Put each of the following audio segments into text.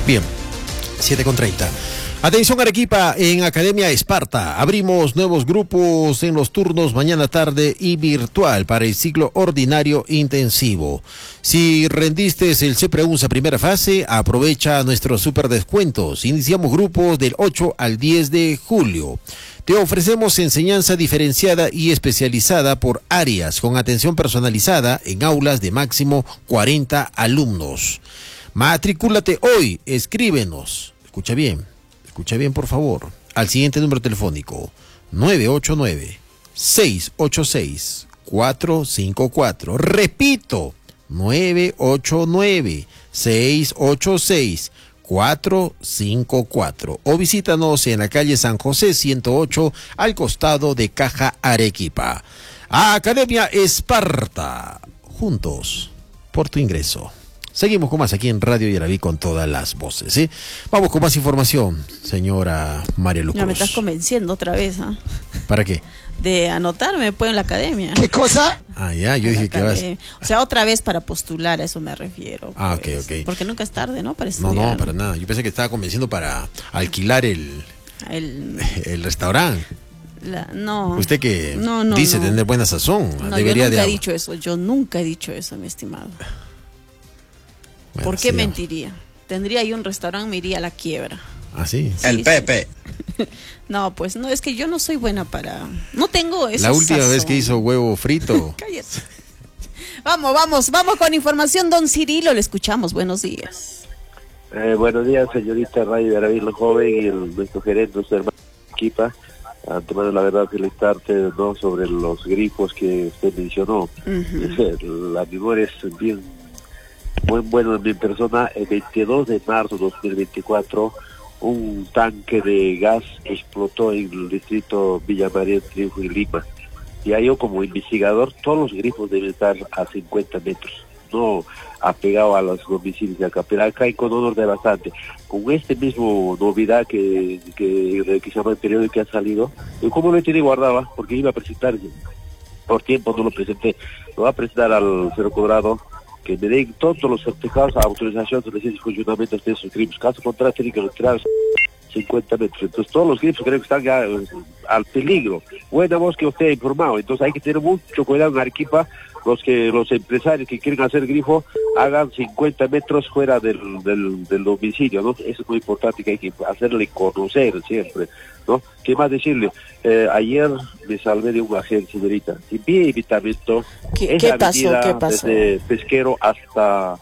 Bien, 7:30. Atención Arequipa, en Academia Esparta abrimos nuevos grupos en los turnos mañana, tarde y virtual para el ciclo ordinario intensivo. Si rendiste el CEPREUNSA primera fase, aprovecha nuestros super descuentos. Iniciamos grupos del 8 al 10 de julio. Te ofrecemos enseñanza diferenciada y especializada por áreas con atención personalizada en aulas de máximo 40 alumnos. Matricúlate hoy, escríbenos. Escucha bien por favor, al siguiente número telefónico, 989-686-454. Repito, 989-686-454. O visítanos en la calle San José 108, al costado de Caja Arequipa. Academia Esparta, juntos por tu ingreso. Seguimos con más aquí en Radio Yaraví con todas las voces, ¿sí? Vamos con más información, señora María Lucas. Ya me estás convenciendo otra vez, ¿ah? ¿Para qué? De anotarme, pues, en la academia. ¿Qué cosa? Ah, ya, yo dije que vas... O sea, otra vez para postular, a eso me refiero. Pues. Ah, ok. Porque nunca es tarde, ¿no? Para estudiar. No, para nada. Yo pensé que estaba convenciendo para alquilar el restaurante. No. Usted que dice tener buena sazón, no, debería yo nunca he dicho eso, mi estimado. Bueno, ¿por qué mentiría? Tendría yo un restaurante, me iría a la quiebra. ¿Ah, sí? El Pepe. No, pues no, es que yo no soy buena para... No tengo eso. La última vez que hizo huevo frito. Cállate. Vamos con información, don Cirilo, le escuchamos, buenos días. Buenos días, señorita Radio Yaraví, lo joven y nuestro gerente, nuestro hermano Equipa. Antemano, la verdad, felicitarte, ¿no?, sobre los grifos que usted mencionó. La memoria es bien... Muy bueno en mi persona. El 22 de marzo de 2024, un tanque de gas explotó en el distrito Villa María, Triunfo y Lima. Y ahí yo, como investigador, todos los grifos deben estar a 50 metros, no apegado a los domicilios de acá. Pero acá hay con honor de bastante. Con este mismo novedad que se llama el periódico que ha salido, yo como lo tenía guardado, porque iba a presentar, por tiempo no lo presenté, lo va a presentar al Cerro Colorado, que me den todos los certificados a autorización de licencia y funcionamiento de esos grifos. Caso contrario, tienen que retirar 50 metros. Entonces, todos los grifos creo que están ya al peligro. Buena voz que usted ha informado. Entonces, hay que tener mucho cuidado en Arequipa. Los empresarios que quieren hacer grifo hagan 50 metros fuera del domicilio, ¿no? Eso es muy importante, que hay que hacerle conocer siempre, ¿no? ¿Qué más decirle? Ayer me salvé de un accidente, señorita. Y vi evitamiento. ¿Qué pasó? Desde Pesquero hasta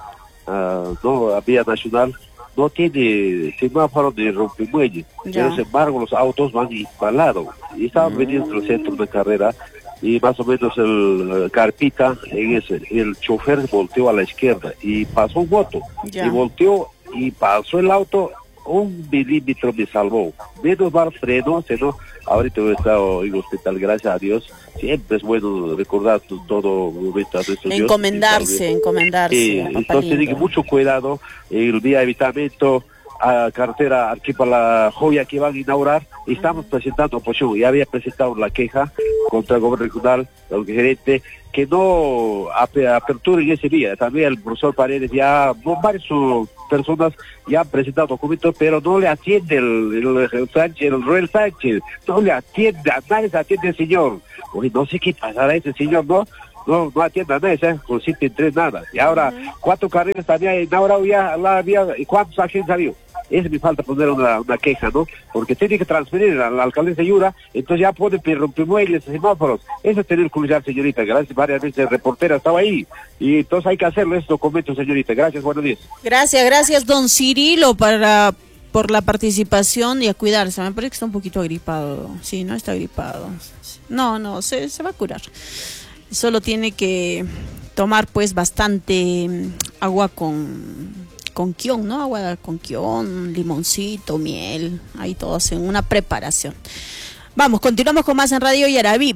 Vía Nacional. No tiene semáforo de rompemuelle. Pero sin embargo los autos van instalados. Y estaban veniendo del centro de carrera. Y más o menos el carpita en ese, el chofer volteó a la izquierda y pasó un moto, y volteó y pasó el auto, 1 milímetro me salvó. Menos mal freno, no, ahorita he estado en hospital, gracias a Dios. Siempre es bueno recordar todo momento a nuestro Dios. Encomendarse. Entonces tiene mucho cuidado, el día de evitamiento, a carretera aquí para la joya que van a inaugurar, y estamos presentando oposición. Ya había presentado la queja contra el gobierno regional, el gerente, que no aperturen ese día. También el profesor Paredes, ya varias personas ya han presentado documentos, pero no le atiende el Roel Sánchez, no le atiende, a nadie se atiende el señor. Oye, no sé qué pasará ese señor, no atiende a nadie, consiste en 3 nada. Y ahora 4 carreras también inaugurado ya la vía, y ¿cuántos agentes ha habido? Eso me falta poner una queja, ¿no? Porque tiene que transferir a la alcaldesa Yura, entonces ya pone rompemuelles, semáforos. Eso es tener cuidado, señorita. Gracias, varias veces reportera estaba ahí. Y entonces hay que hacerlo, estos documentos, señorita. Gracias, buenos días. Gracias, don Cirilo, por la participación y a cuidarse. Me parece que está un poquito agripado. Sí, no está agripado. No, se va a curar. Solo tiene que tomar, pues, bastante agua con kion, ¿no? Agua con kion, limoncito, miel, ahí todo hacen una preparación. Vamos, continuamos con más en Radio Yaraví,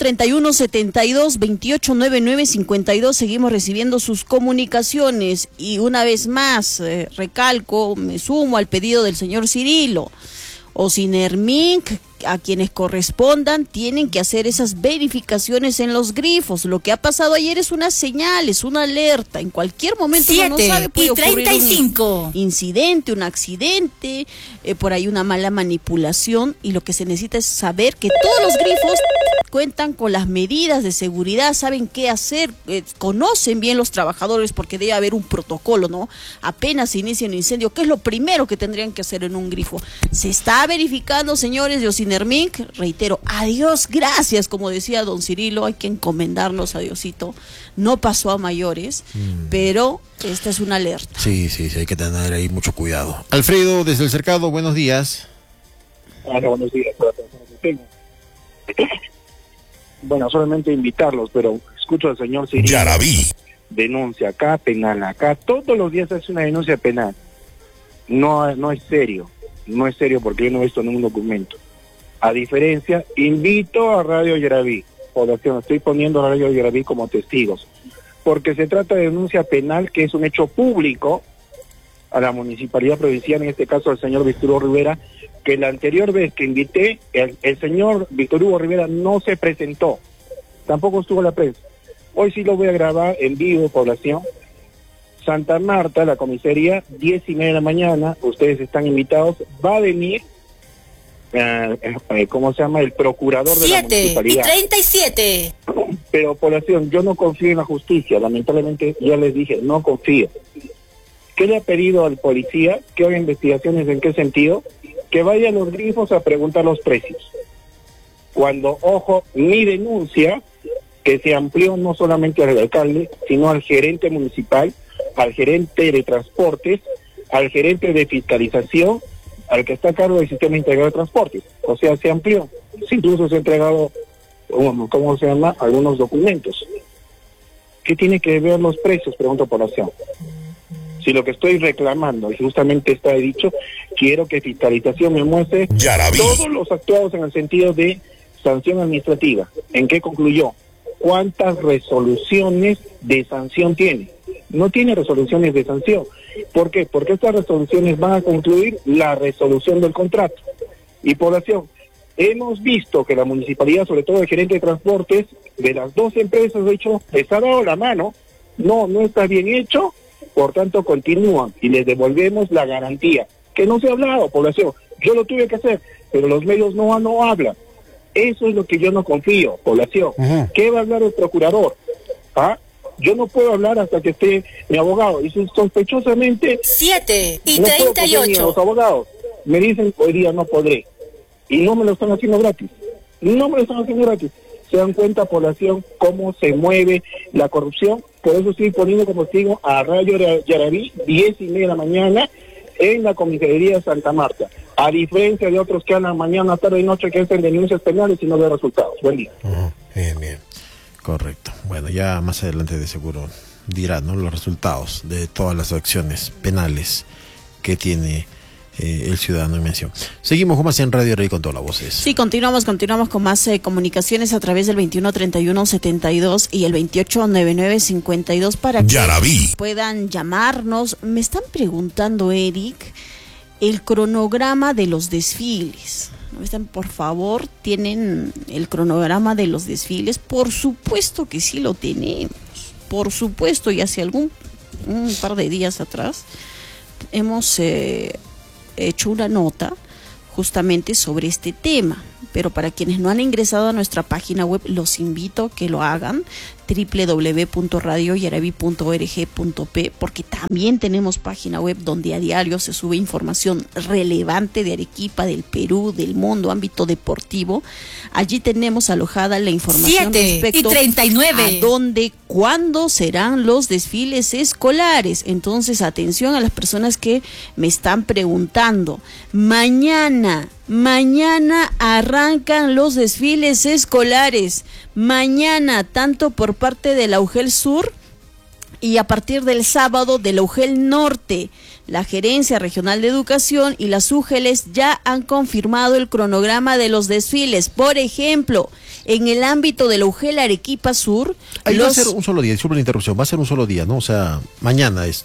2131-72-2899-52, seguimos recibiendo sus comunicaciones y una vez más, recalco, me sumo al pedido del señor Cirilo. Ocinerminc a quienes correspondan tienen que hacer esas verificaciones en los grifos. Lo que ha pasado ayer es una señal, es una alerta. En cualquier momento uno no sabe, puede ocurrir 35. un incidente, un accidente, por ahí una mala manipulación, y lo que se necesita es saber que todos los grifos cuentan con las medidas de seguridad, saben qué hacer, conocen bien los trabajadores, porque debe haber un protocolo, ¿no? Apenas se inicia un incendio, ¿qué es lo primero que tendrían que hacer en un grifo? Se está verificando, señores de Ocinerminc, reitero, a Dios gracias, como decía don Cirilo, hay que encomendarnos a Diosito, no pasó a mayores, pero esta es una alerta. Sí, hay que tener ahí mucho cuidado. Alfredo, desde el Cercado, buenos días. Hola, buenos días por la atención que tengo. Bueno, solamente invitarlos, pero escucho al señor Cirilo. Yaraví. Denuncia acá, penal acá, todos los días hace una denuncia penal. No es serio, porque yo no he visto ningún documento. A diferencia, invito a Radio Yaraví, población, estoy poniendo a Radio Yaraví como testigos, porque se trata de denuncia penal que es un hecho público a la municipalidad provincial, en este caso al señor Víctor Hugo Rivera, que la anterior vez que invité, el señor Víctor Hugo Rivera no se presentó, tampoco estuvo en la prensa. Hoy sí lo voy a grabar en vivo, población. Santa Marta, la comisaría, 10:30 de la mañana, ustedes están invitados, va a venir, ¿cómo se llama? El procurador de la municipalidad. 7:37. Pero, población, yo no confío en la justicia, lamentablemente ya les dije, no confío. ¿Qué le ha pedido al policía? ¿Que haga investigaciones en qué sentido? Que vaya a los grifos a preguntar los precios. Cuando, ojo, mi denuncia, que se amplió no solamente al alcalde, sino al gerente municipal, al gerente de transportes, al gerente de fiscalización, al que está a cargo del sistema integrado de transportes. O sea, se amplió. Incluso se ha entregado, ¿cómo se llama?, algunos documentos. ¿Qué tiene que ver los precios? Pregunto, población. Si lo que estoy reclamando, y justamente está dicho, quiero que fiscalización me muestre Yaraví. Todos los actuados en el sentido de sanción administrativa. ¿En qué concluyó? ¿Cuántas resoluciones de sanción tiene? No tiene resoluciones de sanción. ¿Por qué? Porque estas resoluciones van a concluir la resolución del contrato. Y población, hemos visto que la municipalidad, sobre todo el gerente de transportes, de las dos empresas, de hecho, les ha dado la mano. No está bien hecho, por tanto continúan y les devolvemos la garantía. Que no se ha hablado, población. Yo lo tuve que hacer, pero los medios no hablan. Eso es lo que yo no confío, población. ¿Qué va a hablar el procurador? Yo no puedo hablar hasta que esté mi abogado. Y sospechosamente... 7:38. Los abogados me dicen, hoy día no podré. Y no me lo están haciendo gratis. Se dan cuenta, población, cómo se mueve la corrupción. Por eso estoy poniendo como testigo a Radio Yaraví, 10:30 de la mañana, en la comisaría de Santa Marta. A diferencia de otros que andan mañana, tarde y noche, que hacen denuncias penales y no ven resultados. Buen día. Bien. Correcto. Bueno, ya más adelante de seguro dirá, ¿no?, los resultados de todas las acciones penales que tiene el ciudadano en mención. Seguimos con más en Radio Rey con todas las voces. Sí, continuamos con más comunicaciones a través del 2131-72 y el 2899-52 para que Yaraví. puedan llamarnos. Me están preguntando, Eric, el cronograma de los desfiles. Por favor, ¿tienen el cronograma de los desfiles? Por supuesto que sí lo tenemos. Por supuesto, y hace un par de días atrás hemos hecho una nota justamente sobre este tema. Pero para quienes no han ingresado a nuestra página web, los invito a que lo hagan, www.radioyaraví.org.p, porque también tenemos página web donde a diario se sube información relevante de Arequipa, del Perú, del mundo, ámbito deportivo. Allí tenemos alojada la información respecto 7:39. a dónde, cuándo serán los desfiles escolares. Entonces, atención a las personas que me están preguntando. Mañana arrancan los desfiles escolares. Mañana, tanto por parte de la UGEL Sur y a partir del sábado de la UGEL Norte. La Gerencia Regional de Educación y las UGELes ya han confirmado el cronograma de los desfiles. Por ejemplo, en el ámbito de la UGEL Arequipa Sur... Va a ser un solo día, disculpe la interrupción, va a ser un solo día, ¿no? O sea, mañana es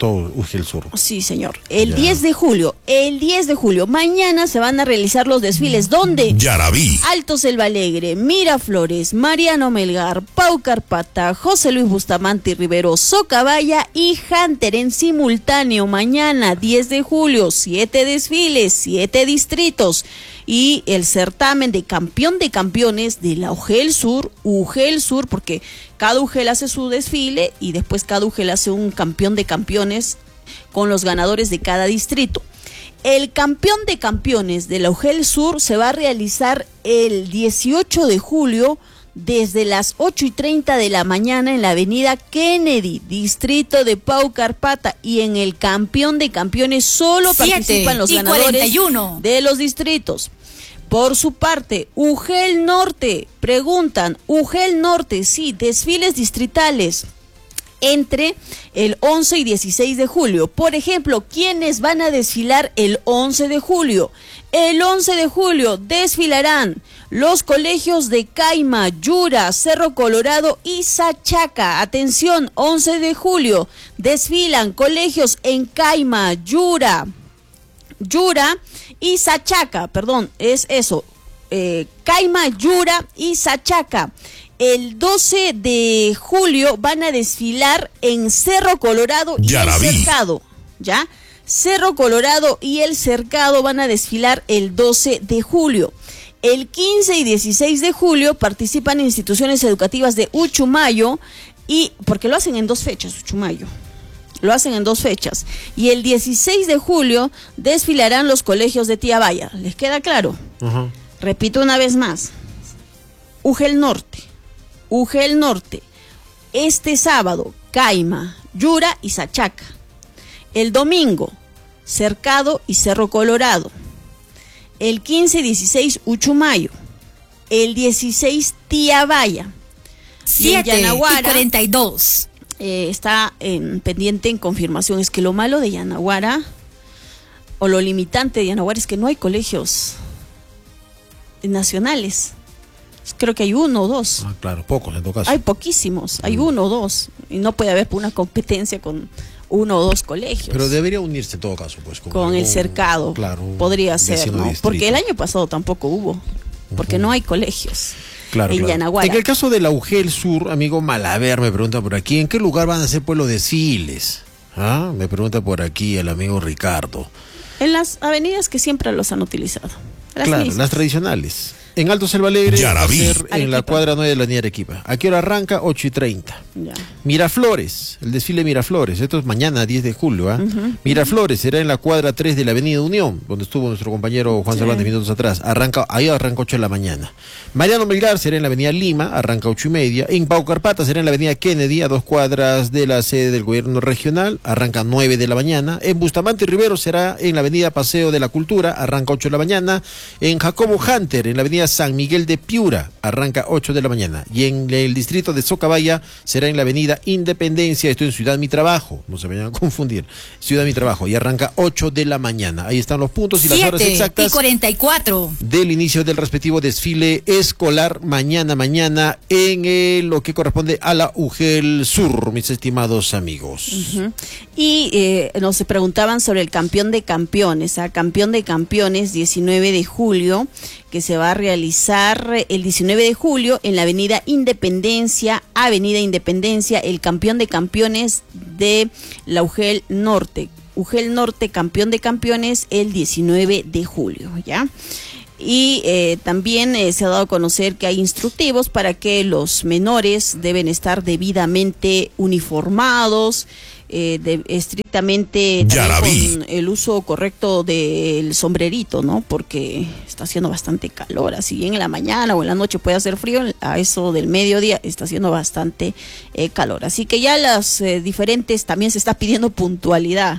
todo Ugel Sur. Sí, señor. El 10 de julio, mañana se van a realizar los desfiles. ¿Dónde? Yarabí, Alto Selva Alegre, Miraflores, Mariano Melgar, Pau Carpata, José Luis Bustamante Rivero, Socabaya y Hunter en simultáneo. Mañana, 10 de julio, 7 desfiles, 7 distritos. Y el certamen de campeón de campeones de la Ugel Sur, porque cada Ugel hace su desfile y después cada Ugel hace un campeón de campeones con los ganadores de cada distrito. El campeón de campeones de la Ugel Sur se va a realizar el 18 de julio desde las 8:30 de la mañana en la avenida Kennedy, distrito de Pau Carpata, y en el campeón de campeones solo participan los ganadores 41 de los distritos. Por su parte, Ugel Norte, preguntan, Ugel Norte, sí, desfiles distritales entre el 11 y 16 de julio. Por ejemplo, ¿quiénes van a desfilar el 11 de julio? El 11 de julio desfilarán los colegios de Caima, Yura, Cerro Colorado y Sachaca. Atención, 11 de julio desfilan colegios en Caima, Yura y Sachaca, es eso, Caima, Yura y Sachaca. El 12 de julio van a desfilar en Cerro Colorado y Yarabí, el Cercado, ¿ya? Cerro Colorado y el Cercado van a desfilar el 12 de julio. El 15 y 16 de julio participan instituciones educativas de Uchumayo, y porque lo hacen en 2 fechas, Uchumayo. Lo hacen en 2 fechas. Y el 16 de julio desfilarán los colegios de Tiabaya. ¿Les queda claro? Ajá. Repito una vez más. Ugel Norte. Este sábado, Caima, Yura y Sachaca. El domingo, Cercado y Cerro Colorado. El 15 y 16, Uchumayo. El 16, Tiabaya. Y en 7:42. Está pendiente en confirmación. Es que lo malo de Yanaguara, o lo limitante de Yanaguara, es que no hay colegios nacionales. Creo que hay 1 o 2. Ah, claro, pocos en todo caso. Hay poquísimos, hay 1 o 2. Y no puede haber una competencia con 1 o 2 colegios. Pero debería unirse en todo caso, pues. Con el Cercado. Claro. Podría ser, vecino ¿no? distrito. Porque el año pasado tampoco hubo. Porque no hay colegios. Claro, en claro. Yanaguara. En el caso de la Ugel Sur, amigo Malaver me pregunta por aquí, ¿en qué lugar van a hacer pues los desfiles? ¿Ah? Me pregunta por aquí el amigo Ricardo. En las avenidas que siempre los han utilizado. Claro, mismas. las tradicionales. En Alto Selva Alegre Yarabí, va a ser en la Arequipa. cuadra 9 de la avenida Arequipa. ¿A qué hora arranca? 8:30. Ya. Miraflores, el desfile Miraflores, esto es mañana 10 de julio, ¿ah? Miraflores será en la cuadra 3 de la avenida Unión, donde estuvo nuestro compañero Juan Cervantes minutos atrás. Ahí arranca 8 de la mañana. Mariano Melgar será en la avenida Lima, arranca 8:30. En Pau Carpata será en la avenida Kennedy, a 2 cuadras de la sede del gobierno regional, arranca 9 de la mañana. En Bustamante Rivero será en la avenida Paseo de la Cultura, arranca 8 de la mañana. En Jacobo Hunter, en la avenida San Miguel de Piura, arranca 8 de la mañana. Y en el distrito de Socabaya será en la avenida Independencia, esto en Ciudad Mi Trabajo, no se vayan a confundir, Ciudad Mi Trabajo, y arranca 8 de la mañana. Ahí están los puntos y las horas exactas 7:44. del inicio del respectivo desfile escolar mañana en lo que corresponde a la Ugel Sur, mis estimados amigos. Y nos preguntaban sobre el campeón de campeones, campeón de campeones 19 de julio, que se va a realizar el 19 de julio en la avenida Independencia, el campeón de campeones de la Ugel Norte. Ugel Norte, campeón de campeones, el 19 de julio, ¿ya? Y también se ha dado a conocer que hay instructivos para que los menores deben estar debidamente uniformados, estrictamente con el uso correcto del sombrerito, ¿no? Porque está haciendo bastante calor, así bien en la mañana o en la noche puede hacer frío, a eso del mediodía está haciendo bastante calor. Así que ya las diferentes, también se está pidiendo puntualidad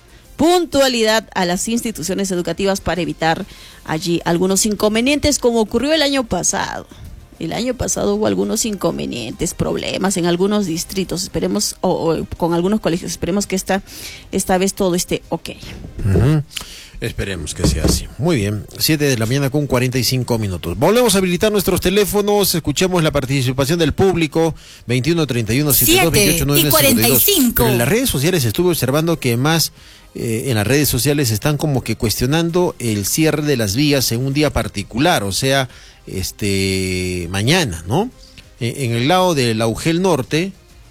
a las instituciones educativas para evitar allí algunos inconvenientes, como ocurrió el año pasado. El año pasado hubo algunos inconvenientes, problemas en algunos distritos, esperemos, o con algunos colegios, esperemos que esta vez todo esté ok. Esperemos que sea así. Muy bien, 7 de la mañana con 45 minutos. Volvemos a habilitar nuestros teléfonos, escuchemos la participación del público, 21 31 72 28 9 52. Pero en las redes sociales estuve observando que más en las redes sociales están como que cuestionando el cierre de las vías en un día particular, o sea, mañana, ¿no? En el lado del Augel Norte,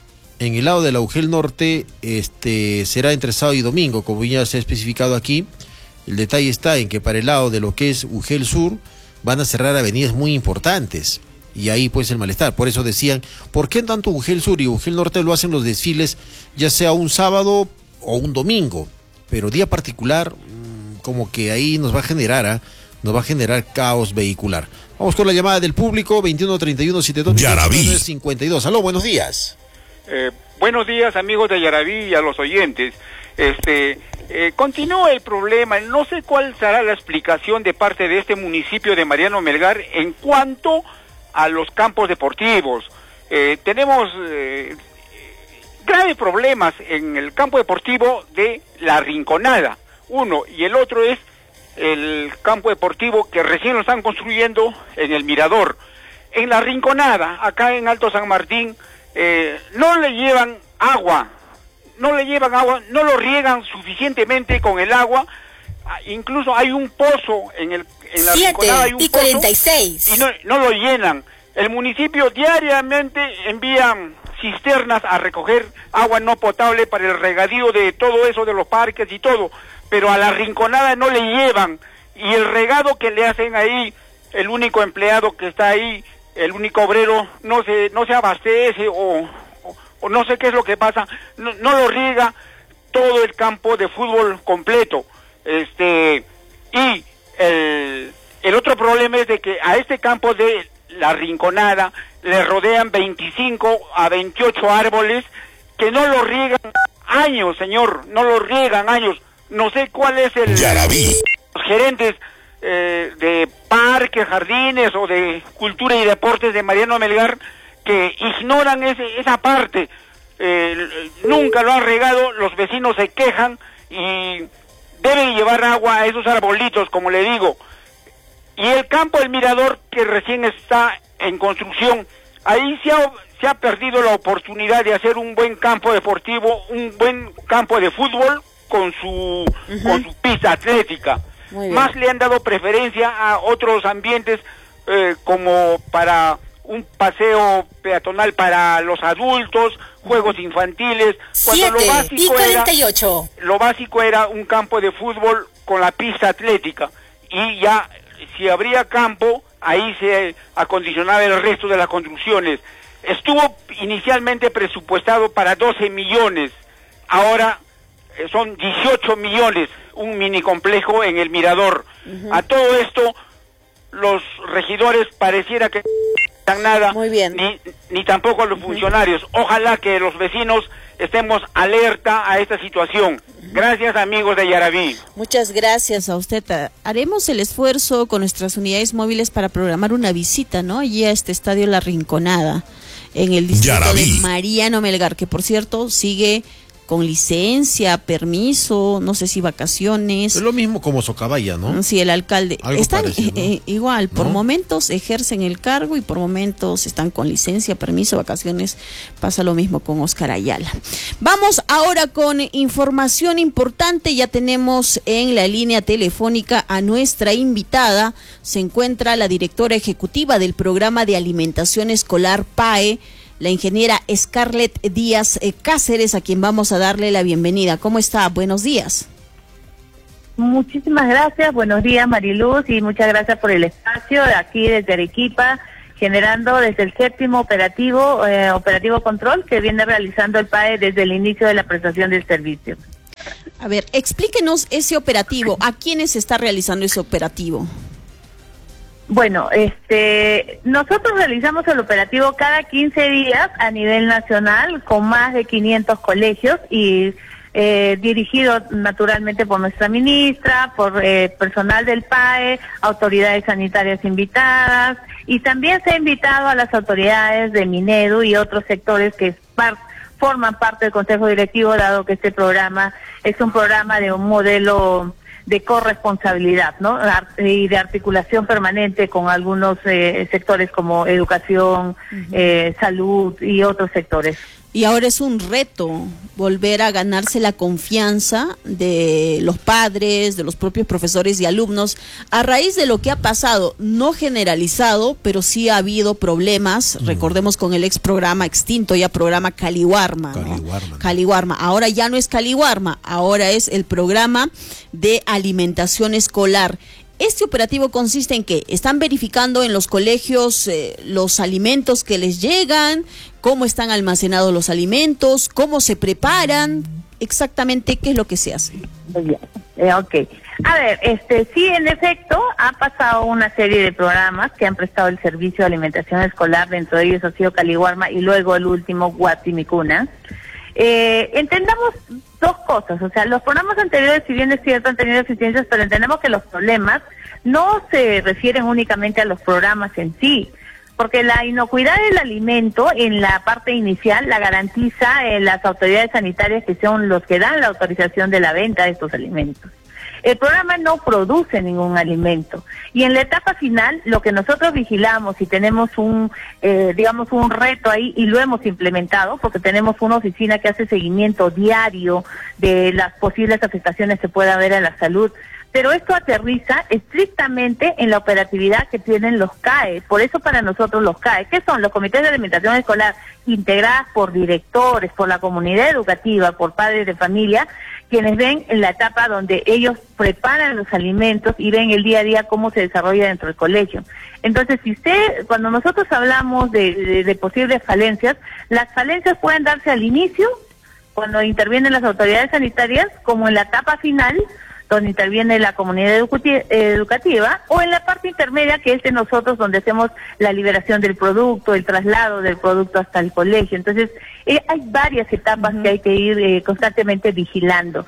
será entre sábado y domingo, como ya se ha especificado aquí. El detalle está en que para el lado de lo que es Ugel Sur van a cerrar avenidas muy importantes y ahí pues el malestar. Por eso decían, ¿por qué tanto Ugel Sur y Ugel Norte lo hacen los desfiles ya sea un sábado o un domingo? Pero día particular como que ahí nos va a generar caos vehicular. Vamos con la llamada del público, 21 31 72 52. Aló, buenos días. Buenos días, amigos de Yaraví y a los oyentes. Continúa el problema. No sé cuál será la explicación de parte de este municipio de Mariano Melgar en cuanto a los campos deportivos. Tenemos graves problemas en el campo deportivo de La Rinconada, uno, y el otro es el campo deportivo que recién lo están construyendo en el Mirador. En La Rinconada, acá en Alto San Martín, no le llevan agua, no lo riegan suficientemente con el agua. Incluso hay un pozo en la Rinconada, hay un 46 pozo y no lo llenan. El municipio diariamente envía cisternas a recoger agua no potable para el regadío de todo eso, de los parques y todo, pero a La Rinconada no le llevan, y el regado que le hacen ahí, el único empleado que está ahí, el único obrero, no se abastece o no sé qué es lo que pasa, no lo riega todo el campo de fútbol completo. Y el otro problema es de que a este campo de La Rinconada le rodean 25 a 28 árboles que no lo riegan años, señor, no lo riegan años. No sé cuál es los gerentes de parques, jardines o de cultura y deportes de Mariano Melgar que ignoran esa parte. Nunca lo han regado, los vecinos se quejan y deben llevar agua a esos arbolitos, como le digo. Y el campo del Mirador, que recién está en construcción, ahí se ha perdido la oportunidad de hacer un buen campo deportivo, un buen campo de fútbol con su pista atlética. Más le han dado preferencia a otros ambientes como para un paseo peatonal para los adultos, juegos infantiles, cuando 7:48. Lo básico era un campo de fútbol con la pista atlética, y ya si habría campo, ahí se acondicionaba el resto de las construcciones. Estuvo inicialmente presupuestado para 12 millones, ahora son 18 millones, un mini complejo en el Mirador. A todo esto, los regidores pareciera que no dan nada, ni tampoco los funcionarios. Ojalá que los vecinos estemos alerta a esta situación. Gracias, amigos de Yaraví. Muchas gracias a usted. Haremos el esfuerzo con nuestras unidades móviles para programar una visita, ¿no? Allí a este estadio La Rinconada, en el distrito de Mariano Melgar, que por cierto sigue con licencia, permiso, no sé si vacaciones. Es lo mismo como Socabaya, ¿no? Sí, el alcalde. Algo están parecido, ¿no? Igual, por ¿No? momentos ejercen el cargo y por momentos están con licencia, permiso, vacaciones. Pasa lo mismo con Oscar Ayala. Vamos ahora con información importante. Ya tenemos en la línea telefónica a nuestra invitada. Se encuentra la directora ejecutiva del Programa de Alimentación Escolar PAE, la ingeniera Scarlett Díaz Cáceres, a quien vamos a darle la bienvenida. ¿Cómo está? Buenos días. Muchísimas gracias, buenos días Mariluz, y muchas gracias por el espacio de aquí desde Arequipa, generando desde el 7º operativo control que viene realizando el PAE desde el inicio de la prestación del servicio. A ver, explíquenos ese operativo. ¿A quiénes se está realizando ese operativo? Bueno, nosotros realizamos el operativo cada 15 días a nivel nacional con más de 500 colegios y dirigido naturalmente por nuestra ministra, por personal del PAE, autoridades sanitarias invitadas, y también se ha invitado a las autoridades de Minedu y otros sectores que forman parte del Consejo Directivo, dado que este programa es un programa de un modelo de corresponsabilidad, ¿no? Y de articulación permanente con algunos sectores como educación, salud y otros sectores. Y ahora es un reto volver a ganarse la confianza de los padres, de los propios profesores y alumnos, a raíz de lo que ha pasado, no generalizado, pero sí ha habido problemas, recordemos con el ex programa extinto, ya programa Caliwarma, ¿no? Caliwarma. Ahora ya no es Caliwarma, ahora es el programa de alimentación escolar. ¿Este operativo consiste en qué? ¿Están verificando en los colegios los alimentos que les llegan? ¿Cómo están almacenados los alimentos? ¿Cómo se preparan? Exactamente, ¿qué es lo que se hace? Ok. A ver, sí, en efecto, ha pasado una serie de programas que han prestado el servicio de alimentación escolar, dentro de ellos ha sido Caliwarma y luego el último, Guatimicuna. Entendamos dos cosas, o sea, los programas anteriores, si bien es cierto, han tenido eficiencias, pero entendemos que los problemas no se refieren únicamente a los programas en sí, porque la inocuidad del alimento en la parte inicial la garantiza las autoridades sanitarias, que son los que dan la autorización de la venta de estos alimentos. El programa no produce ningún alimento y en la etapa final lo que nosotros vigilamos y tenemos un reto ahí y lo hemos implementado porque tenemos una oficina que hace seguimiento diario de las posibles afectaciones que pueda haber a la salud. Pero esto aterriza estrictamente en la operatividad que tienen los CAE. Por eso para nosotros los CAE, que son los comités de alimentación escolar integradas por directores, por la comunidad educativa, por padres de familia, quienes ven en la etapa donde ellos preparan los alimentos y ven el día a día cómo se desarrolla dentro del colegio. Entonces, cuando nosotros hablamos de posibles falencias, las falencias pueden darse al inicio, cuando intervienen las autoridades sanitarias, como en la etapa final, donde interviene la comunidad educativa, o en la parte intermedia, que es de nosotros, donde hacemos la liberación del producto, el traslado del producto hasta el colegio. Entonces, hay varias etapas que hay que ir constantemente vigilando.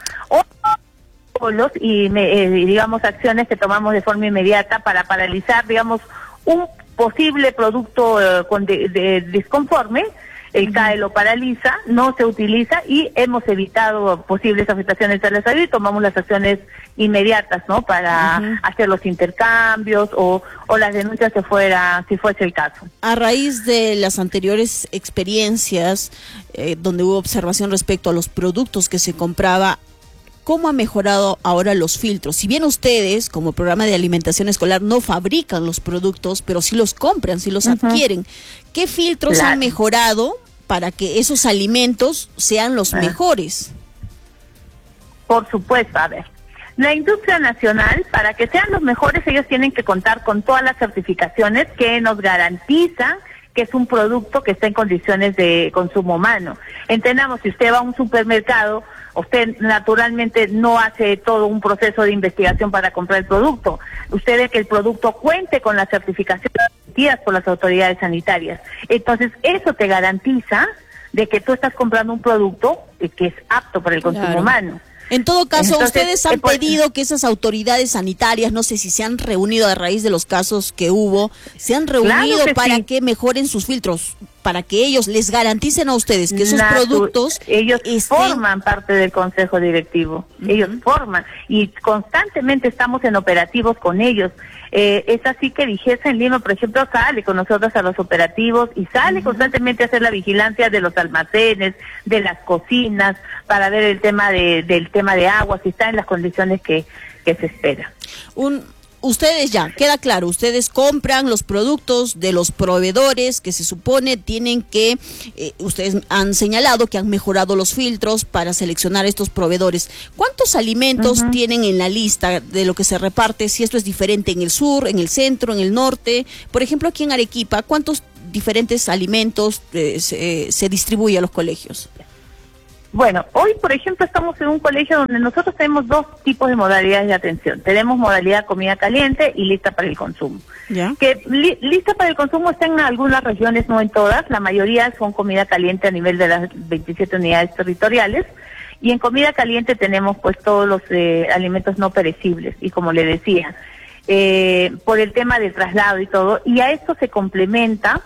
Digamos, acciones que tomamos de forma inmediata para paralizar, digamos, un posible producto disconforme. El CAE lo paraliza, no se utiliza y hemos evitado posibles afectaciones a la salud y tomamos las acciones inmediatas, ¿no? Para hacer los intercambios o las denuncias si fuese el caso. A raíz de las anteriores experiencias donde hubo observación respecto a los productos que se compraba, ¿cómo ha mejorado ahora los filtros? Si bien ustedes, como programa de alimentación escolar, no fabrican los productos, pero sí los compran, sí los adquieren, ¿qué filtros han mejorado para que esos alimentos sean los mejores? Por supuesto, a ver. La industria nacional, para que sean los mejores, ellos tienen que contar con todas las certificaciones que nos garantizan que es un producto que está en condiciones de consumo humano. Entendamos, si usted va a un supermercado, usted naturalmente no hace todo un proceso de investigación para comprar el producto. Usted ve que el producto cuente con las certificaciones emitidas por las autoridades sanitarias. Entonces, eso te garantiza de que tú estás comprando un producto que es apto para el consumo humano. En todo caso, ustedes han pedido que esas autoridades sanitarias, no sé si se han reunido a raíz de los casos que hubo, se han reunido para que mejoren sus filtros, para que ellos les garanticen a ustedes que esos productos... Ellos forman parte del consejo directivo, ellos forman, y constantemente estamos en operativos con ellos. Es así que Vigesa en Lima, por ejemplo, sale con nosotros a los operativos y sale constantemente a hacer la vigilancia de los almacenes, de las cocinas, para ver el tema del tema de agua, si está en las condiciones que se espera. Ustedes ya, queda claro, ustedes compran los productos de los proveedores que se supone tienen que, ustedes han señalado que han mejorado los filtros para seleccionar estos proveedores. ¿Cuántos alimentos tienen en la lista de lo que se reparte? Si esto es diferente en el sur, en el centro, en el norte. Por ejemplo, aquí en Arequipa, ¿cuántos diferentes alimentos se distribuye a los colegios? Bueno, hoy, por ejemplo, estamos en un colegio donde nosotros tenemos dos tipos de modalidades de atención. Tenemos modalidad comida caliente y lista para el consumo. ¿Ya? Que lista para el consumo está en algunas regiones, no en todas. La mayoría son comida caliente a nivel de las 27 unidades territoriales. Y en comida caliente tenemos pues todos los alimentos no perecibles. Y como le decía, por el tema del traslado y todo. Y a esto se complementa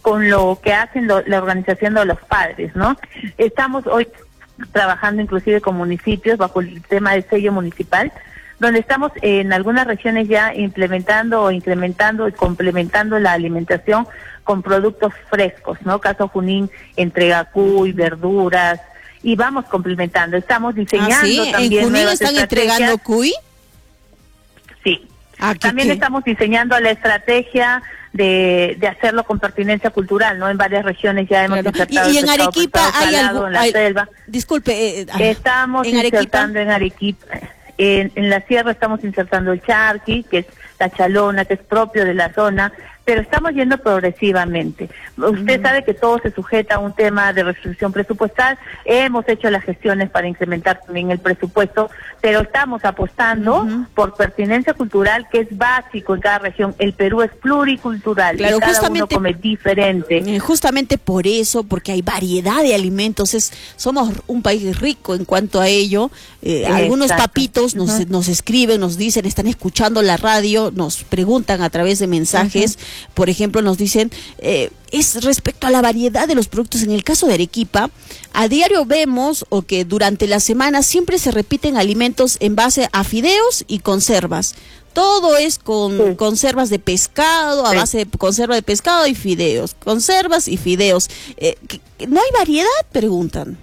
con lo que hacen la organización de los padres, ¿no? Estamos hoy trabajando inclusive con municipios bajo el tema del sello municipal, donde estamos en algunas regiones ya implementando o incrementando y complementando la alimentación con productos frescos, ¿no? Caso Junín entrega cuy, verduras, y vamos complementando. Estamos diseñando también ¿En Junín nuevas están estrategias. entregando cuy? Sí. También estamos diseñando la estrategia de hacerlo con pertinencia cultural, ¿no? En varias regiones ya hemos insertado. Y en Arequipa hay algo, en la selva. Disculpe. Estamos insertando en Arequipa. En la sierra estamos insertando el charqui, que es la chalona, que es propio de la zona, pero estamos yendo progresivamente. Usted sabe que todo se sujeta a un tema de restricción presupuestal. Hemos hecho las gestiones para incrementar también el presupuesto, pero estamos apostando por pertinencia cultural, que es básico en cada región. El Perú es pluricultural, claro, y cada uno come diferente. Justamente por eso, porque hay variedad de alimentos, somos un país rico en cuanto a ello. Algunos papitos nos escriben, nos dicen, están escuchando la radio, nos preguntan a través de mensajes. Por ejemplo, nos dicen, es respecto a la variedad de los productos. En el caso de Arequipa, a diario vemos o que durante la semana siempre se repiten alimentos en base a fideos y conservas. Todo es con conservas de pescado, a base de conserva de pescado y fideos, conservas y fideos. ¿No hay variedad? Preguntan.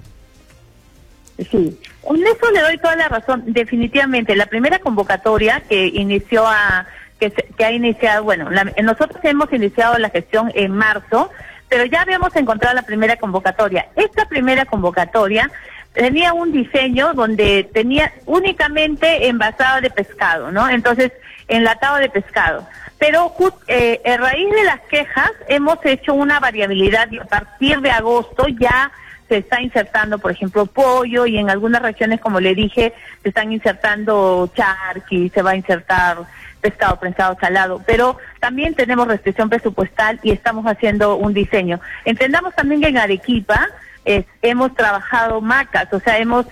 Sí, en eso le doy toda la razón. Definitivamente, la primera convocatoria que inició que ha iniciado, bueno, nosotros hemos iniciado la gestión en marzo, pero ya habíamos encontrado la primera convocatoria. Esta primera convocatoria tenía un diseño donde tenía únicamente envasado de pescado, ¿no? Entonces, enlatado de pescado. Pero a raíz de las quejas hemos hecho una variabilidad y a partir de agosto ya se está insertando, por ejemplo, pollo, y en algunas regiones, como le dije, se están insertando charqui, se va a insertar pescado prensado salado, pero también tenemos restricción presupuestal y estamos haciendo un diseño. Entendamos también que en Arequipa hemos trabajado macas, o sea, hemos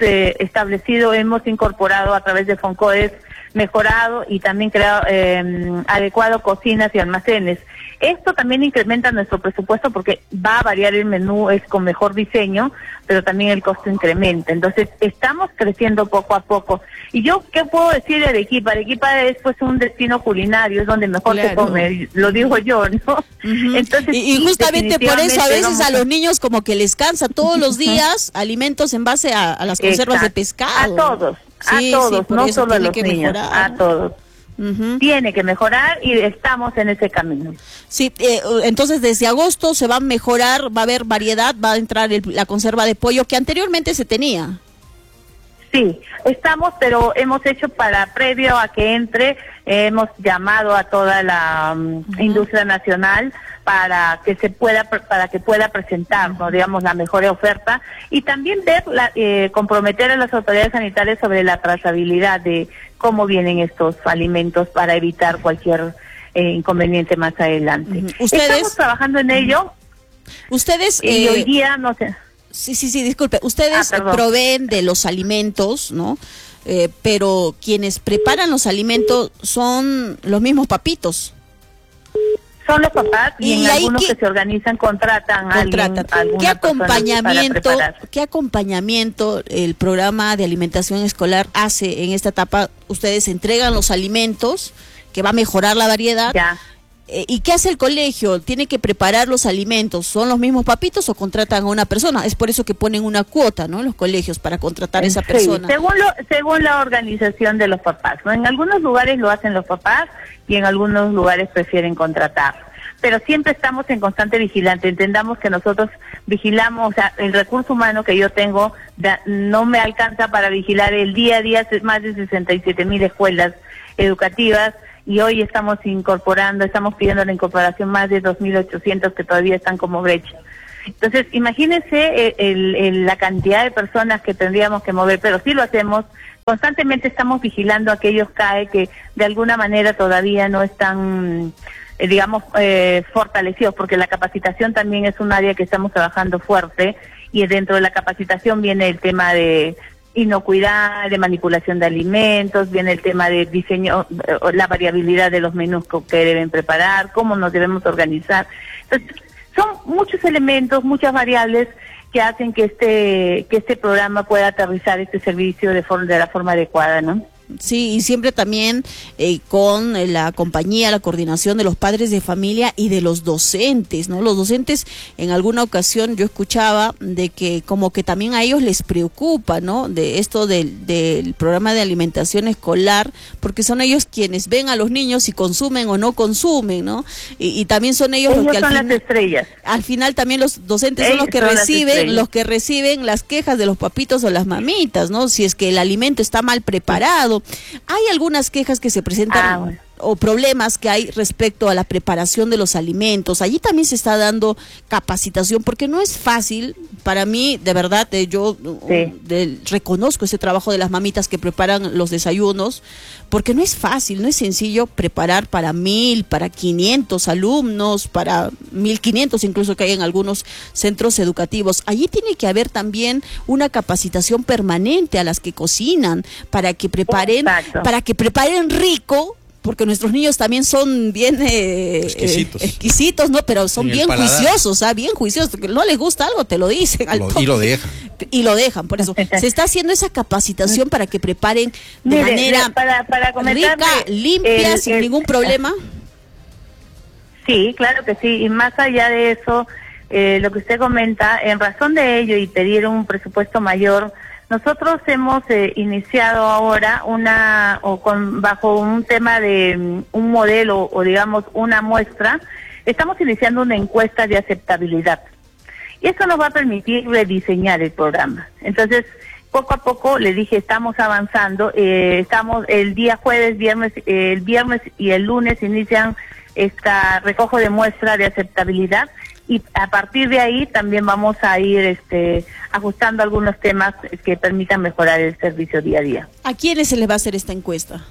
hemos incorporado a través de Foncodes, mejorado y también creado adecuado cocinas y almacenes. Esto también incrementa nuestro presupuesto porque va a variar el menú, es con mejor diseño, pero también el costo incrementa. Entonces, estamos creciendo poco a poco. Y yo, ¿qué puedo decir de Arequipa? Arequipa es pues un destino culinario, es donde mejor se come, lo digo yo, ¿no? Entonces, y justamente por eso a veces a los niños como que les cansa todos los días alimentos en base a las conservas de pescado. A todos, no solo a los niños, a todos. Tiene que mejorar y estamos en ese camino. Sí, entonces desde agosto se va a mejorar, va a haber variedad, va a entrar la conserva de pollo que anteriormente se tenía. Sí, estamos, pero hemos hecho previo a que entre, hemos llamado a toda la industria nacional para que pueda presentar, ¿no? digamos, la mejor oferta y también comprometer a las autoridades sanitarias sobre la trazabilidad de cómo vienen estos alimentos para evitar cualquier inconveniente más adelante. Estamos trabajando en ello. Ustedes y hoy día no sé. Sí, disculpe. Ustedes proveen de los alimentos, ¿no? Pero quienes preparan los alimentos son los mismos papitos. Son los papás y en algunos que se organizan contratan a ¿Qué acompañamiento el programa de alimentación escolar hace en esta etapa? Ustedes entregan los alimentos que va a mejorar la variedad. Ya. ¿Y qué hace el colegio? ¿Tiene que preparar los alimentos? ¿Son los mismos papitos o contratan a una persona? Es por eso que ponen una cuota, ¿no? Los colegios para contratar a esa persona. Según la organización de los papás, ¿no? En algunos lugares lo hacen los papás y en algunos lugares prefieren contratar. Pero siempre estamos en constante vigilante. Entendamos que nosotros vigilamos, o sea, el recurso humano que yo tengo no me alcanza para vigilar el día a día más de 67,000 escuelas educativas. Y hoy estamos pidiendo la incorporación más de 2,800 que todavía están como brecha. Entonces, imagínense la cantidad de personas que tendríamos que mover, pero sí lo hacemos. Constantemente estamos vigilando a aquellos CAE que de alguna manera todavía no están, fortalecidos, porque la capacitación también es un área que estamos trabajando fuerte y dentro de la capacitación viene el tema de inocuidad, de manipulación de alimentos, viene el tema de diseño, la variabilidad de los menús que deben preparar, cómo nos debemos organizar. Entonces, Son muchos elementos, muchas variables que hacen que este programa pueda aterrizar este servicio de la forma adecuada, ¿no? Sí, y siempre también con la compañía, la coordinación de los padres de familia y de los docentes, ¿no? Los docentes, en alguna ocasión yo escuchaba de que como que también a ellos les preocupa, ¿no? De esto del programa de alimentación escolar, porque son ellos quienes ven a los niños si consumen o no consumen, ¿no? Y también son ellos los que son las estrellas. Al final también los docentes son los que reciben las quejas de los papitos o las mamitas, ¿no? Si es que el alimento está mal preparado. Hay algunas quejas que se presentan o problemas que hay respecto a la preparación de los alimentos. Allí también se está dando capacitación, porque no es fácil. Para mí, de verdad, yo reconozco ese trabajo de las mamitas que preparan los desayunos, porque no es fácil, no es sencillo preparar para 1,000, para 500 alumnos, para 1,500 incluso que hay en algunos centros educativos. Allí tiene que haber también una capacitación permanente a las que cocinan para que preparen rico, porque nuestros niños también son bien exquisitos, ¿no? Pero son bien juiciosos, bien juiciosos, porque no les gusta algo, te lo dicen y lo dejan. Y lo dejan, por eso se está haciendo esa capacitación para que preparen de manera para rica, limpia, sin ningún problema. Sí, claro que sí, y más allá de eso, lo que usted comenta, en razón de ello y pedir un presupuesto mayor, nosotros hemos iniciado ahora bajo un tema de un modelo o digamos una muestra, estamos iniciando una encuesta de aceptabilidad. Y eso nos va a permitir rediseñar el programa. Entonces, poco a poco, le dije, estamos avanzando. Estamos el día jueves, el viernes y el lunes inician esta recojo de muestra de aceptabilidad. Y a partir de ahí también vamos a ir ajustando algunos temas que permitan mejorar el servicio día a día. ¿A quiénes se les va a hacer esta encuesta?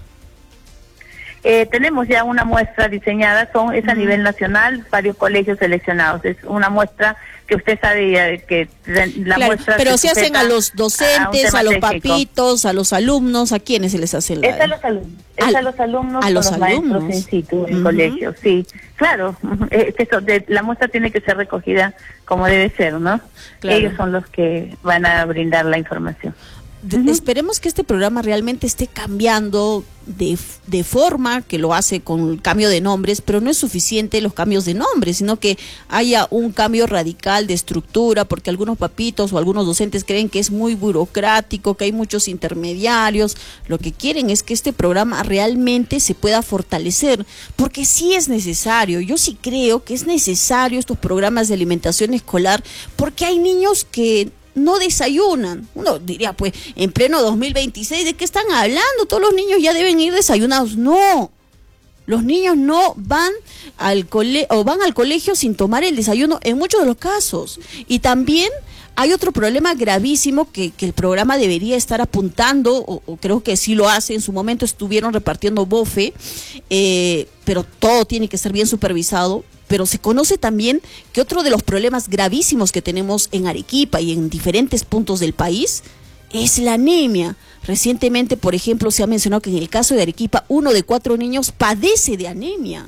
Tenemos ya una muestra diseñada, es a nivel nacional, varios colegios seleccionados. Es una muestra que usted sabe que la muestra... Pero se hacen a los docentes, a los papitos, a los alumnos, ¿a quiénes se les hace Es a los alumnos. Es a los alumnos, los maestros in situ, en colegio, sí. Claro, la muestra tiene que ser recogida como debe ser, ¿no? Claro. Ellos son los que van a brindar la información. Esperemos que este programa realmente esté cambiando de forma, que lo hace con cambio de nombres, pero no es suficiente los cambios de nombres, sino que haya un cambio radical de estructura, porque algunos papitos o algunos docentes creen que es muy burocrático, que hay muchos intermediarios. Lo que quieren es que este programa realmente se pueda fortalecer, porque sí es necesario. Yo sí creo que es necesario estos programas de alimentación escolar, porque hay niños que no desayunan. Uno diría, pues, en pleno 2026, ¿de qué están hablando? Todos los niños ya deben ir desayunados. No, los niños no van al colegio sin tomar el desayuno en muchos de los casos. Y también hay otro problema gravísimo que el programa debería estar apuntando, o creo que sí lo hace. En su momento estuvieron repartiendo bofe, pero todo tiene que ser bien supervisado. Pero se conoce también que otro de los problemas gravísimos que tenemos en Arequipa y en diferentes puntos del país es la anemia. Recientemente, por ejemplo, se ha mencionado que en el caso de Arequipa, 1 de 4 niños padece de anemia.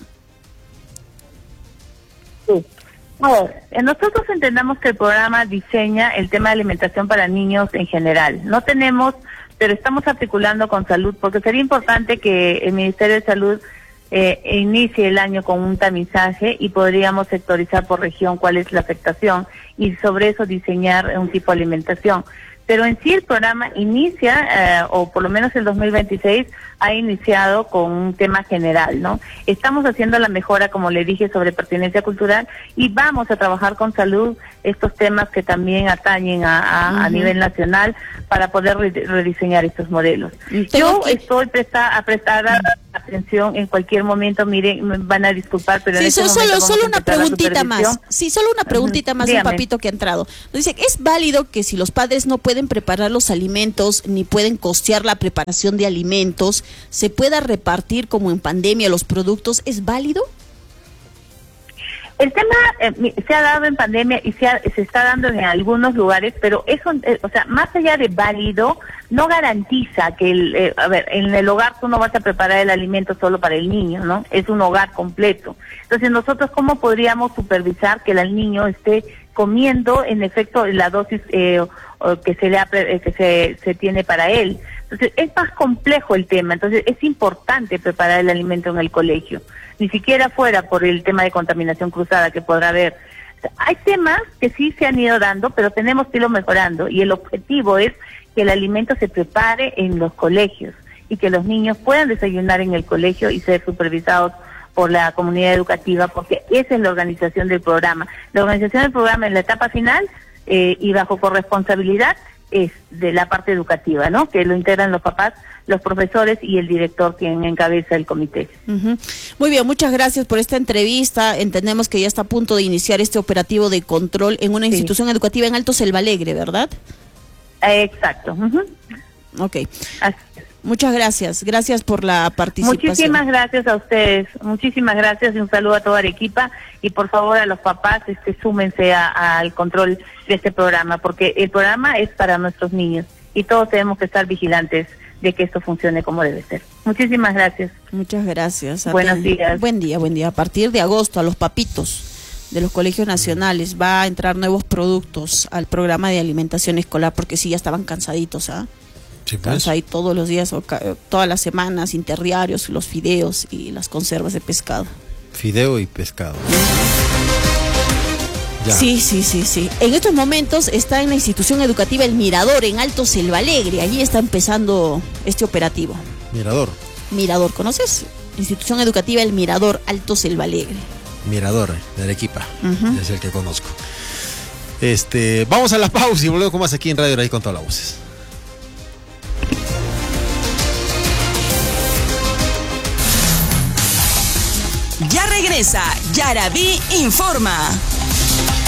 Sí. Nosotros entendamos que el programa diseña el tema de alimentación para niños en general. No tenemos, pero estamos articulando con salud, porque sería importante que el Ministerio de Salud inicie el año con un tamizaje y podríamos sectorizar por región cuál es la afectación y sobre eso diseñar un tipo de alimentación. Pero en sí el programa inicia, o por lo menos el 2026, ha iniciado con un tema general, ¿no? Estamos haciendo la mejora, como le dije, sobre pertinencia cultural y vamos a trabajar con salud estos temas que también atañen a nivel nacional para poder rediseñar estos modelos. Yo estoy prestada atención en cualquier momento. Miren, me van a disculpar, pero sí, solo una preguntita más. Sí, solo una preguntita más, un papito que ha entrado. Nos dice, ¿es válido que si los padres no pueden preparar los alimentos ni pueden costear la preparación de alimentos, se pueda repartir como en pandemia los productos? ¿Es válido? El tema se ha dado en pandemia y se está dando en algunos lugares, pero eso, o sea, más allá de válido, no garantiza que en el hogar tú no vas a preparar el alimento solo para el niño, ¿no? Es un hogar completo. Entonces nosotros, ¿cómo podríamos supervisar que el niño esté comiendo en efecto la dosis que se tiene para él? Entonces es más complejo el tema, entonces es importante preparar el alimento en el colegio, ni siquiera fuera por el tema de contaminación cruzada que podrá haber. Hay temas que sí se han ido dando, pero tenemos que irlo mejorando, y el objetivo es que el alimento se prepare en los colegios y que los niños puedan desayunar en el colegio y ser supervisados por la comunidad educativa, porque esa es la organización del programa. La organización del programa en la etapa final y bajo corresponsabilidad es de la parte educativa, ¿no? Que lo integran los papás, los profesores y el director, quien encabeza el comité. Muy bien, muchas gracias por esta entrevista. Entendemos que ya está a punto de iniciar este operativo de control en una institución educativa en Alto Selvalegre, ¿verdad? Exacto. Ok. Muchas gracias. Gracias por la participación. Muchísimas gracias a ustedes. Muchísimas gracias y un saludo a toda Arequipa. Y por favor a los papás, súmense al control de este programa, porque el programa es para nuestros niños y todos tenemos que estar vigilantes de que esto funcione como debe ser. Muchísimas gracias. Muchas gracias. Buenos días. Buen día, buen día. A partir de agosto, a los papitos de los colegios nacionales va a entrar nuevos productos al programa de alimentación escolar, porque sí, ya estaban cansaditos, ¿ah? Sí, pues. Están ahí todos los días, todas las semanas, interdiarios, los fideos y las conservas de pescado. Fideo y pescado. Ya. Sí. En estos momentos está en la institución educativa El Mirador, en Alto Selvalegre. Allí está empezando este operativo. Mirador, ¿conoces? Institución educativa El Mirador, Alto Selvalegre. Mirador, de Arequipa. Es el que conozco. Vamos a la pausa y volvemos con más aquí en Radio Raíz con todas las voces. Ya regresa Yarabí Informa.